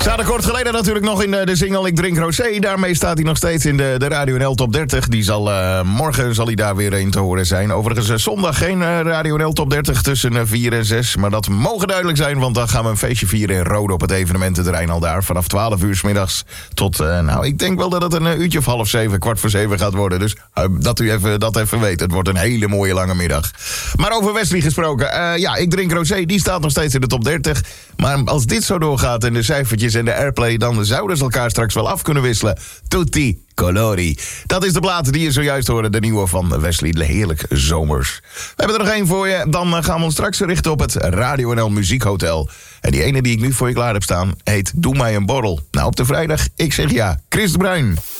Staat kort geleden natuurlijk nog in de single Ik Drink Rosé. Daarmee staat hij nog steeds in de Radio NL Top 30. Die zal, morgen zal hij daar weer in te horen zijn. Overigens zondag geen Radio NL Top 30 tussen 4 en 6. Maar dat mogen duidelijk zijn, want dan gaan we een feestje vieren in Rode op het evenemententerrein al daar. Vanaf 12 uur 's middags tot, ik denk wel dat het een uurtje of 6:30, 6:45 gaat worden. Dus dat u dat even weet. Het wordt een hele mooie lange middag. Maar over Wesley gesproken. Ik Drink Rosé, die staat nog steeds in de top 30. Maar als dit zo doorgaat en de cijfertjes en de airplay, dan zouden ze elkaar straks wel af kunnen wisselen. Tutti Colori. Dat is de plaat die je zojuist hoorde, de nieuwe van Wesley. Heerlijk zomers. We hebben er nog één voor je. Dan gaan we ons straks richten op het Radio NL Muziekhotel. En die ene die ik nu voor je klaar heb staan heet Doe mij een borrel. Nou, op de vrijdag, ik zeg ja. Chris de Bruin.